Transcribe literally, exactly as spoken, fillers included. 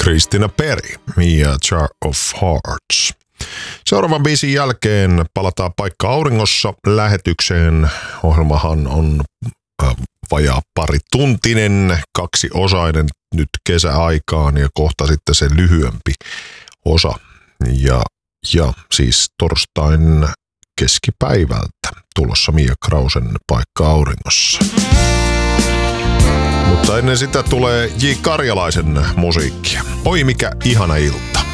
Christina Perri ja Jar of Hearts. Seuraavan biisin jälkeen palataan Paikka Auringossa lähetykseen. Ohjelmahan on äh, vajaa pari tuntinen, kaksiosainen nyt kesäaikaan ja kohta sitten se lyhyempi osa. Ja, ja siis torstain keskipäivältä tulossa Mia Krausen Paikka Auringossa. Mutta ennen sitä tulee J. Karjalaisen musiikkia. Oi mikä ihana ilta.